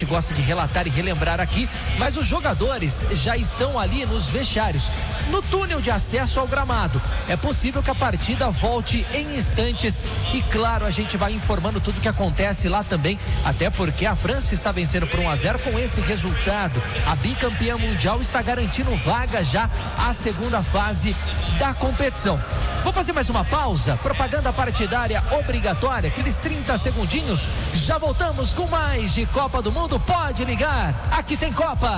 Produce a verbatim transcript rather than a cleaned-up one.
gosta de relatar e relembrar aqui, mas os jogadores já estão ali nos vestiários, no túnel de acesso ao gramado. É possível que a partida volte em instantes e, claro, a gente vai informando tudo que acontece lá também, até porque a França está vencendo por um a zero. Com esse resultado, a bicampeã mundial está garantindo vaga já à segunda fase da competição. Vou fazer mais uma pausa, propaganda partidária obrigatória, aqueles trinta segundinhos, já voltamos com mais de Copa do Mundo. Pode ligar, aqui tem Copa.